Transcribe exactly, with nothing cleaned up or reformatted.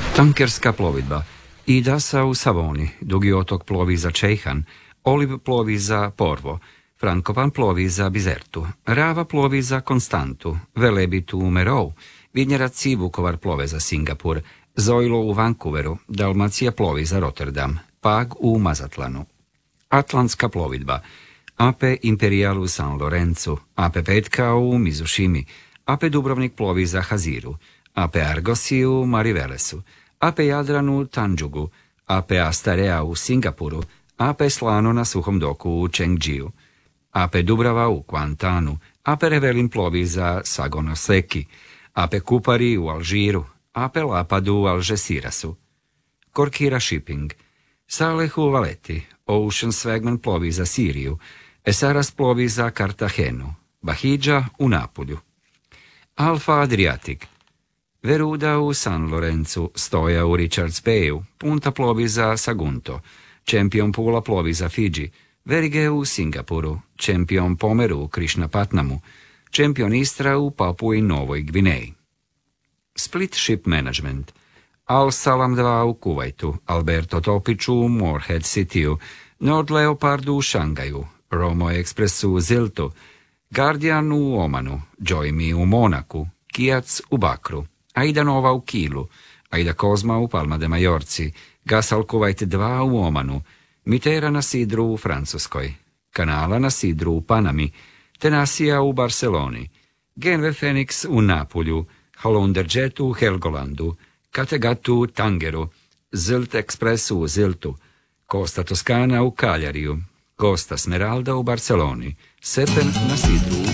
Tankerska plovidba. Idasa u Savoni, Dugi otok plovi za Čejhan, Oliv plovi za Porvo, Frankopan plovi za Bizertu, Rava plovi za Konstantu, Velebit u Merou, Vidnjerac i Vukovar plove za Singapur, Zojlo u Vancouveru, Dalmacija plovi za Rotterdam, Pag u Mazatlanu. Atlantska plovidba. A P Imperial u San Lorenzu, A P Petka u Mizušimi, A P Dubrovnik plovi za Haziru, A P Argosi u Marivelesu, A P Jadran u Tanđugu, A P Astarea u Singapuru, A P Slano na suhom doku u Čengđiju, A P Dubrava u Kvantanu, A P Revelin plovi za Sagonoseki, A P Kupari u Alžiru, A P Lapadu u Alžesirasu. Korkira Shipping, Saleh u Valeti, Ocean Swagman plovi za Siriju, Esaras plovi za Kartahenu, Bahidža u Napulju. Alfa Adriatic, Veruda u San Lorenzu, Stoja u Richards Bayu, Punta plovi za Sagunto, Champion Pula plovi za Fidži, Verige u Singapuru, Champion Pomeru u Krishnapatnamu, Champion Istra u Papui Novoj Gvineji. Split Ship Management, Al Salam dva u Kuvajtu, Alberto Topić u Morehead Cityu, Nord Leopard u Šangaju, Romo Express u Ziltu, Guardian u Omanu, Joymi u Monaku, Kijac u Bakru, Aida Nova u Kilu, Aida Kozma u Palma de Majorci, Gasal Kuwait dva u Omanu, Mitera na Sidru u Francuskoj, Kanala na Sidru u Panami, Tenasija u Barceloni, Genve Phoenix u Napulju, Holunder Jet u Helgolandu, Kattegat u Tangeru, Zilt Express u Ziltu, Costa Toscana u Kaljariju, Costa Smeralda u Barceloni, Sepen na Sidru